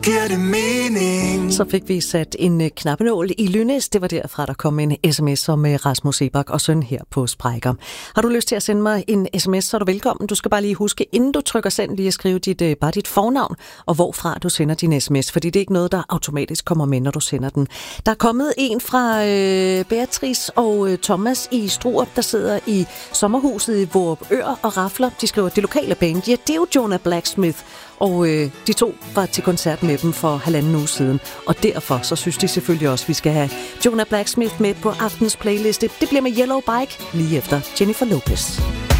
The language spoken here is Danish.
Giver det mening? Så fik vi sat en knappenål i Lynæs. Det var derfra, der kom en sms om Rasmus Ebak og søn her på Sprækker. Har du lyst til at sende mig en sms, så er du velkommen. Du skal bare lige huske, inden du trykker send, lige at skrive bare dit fornavn og hvorfra du sender din sms, fordi det er ikke noget, der automatisk kommer med, når du sender den. Der er kommet en fra Beatrice og Thomas i Struer, der sidder i sommerhuset i Vorupør og rafler. De skriver, det lokale band, ja, det er jo Jonah Blacksmith. Og de to var til koncert med dem for 1,5 uge siden. Og derfor så synes de selvfølgelig også, at vi skal have Jonah Blacksmith med på aftens playliste. Det bliver med Yellow Bike lige efter Jennifer Lopez.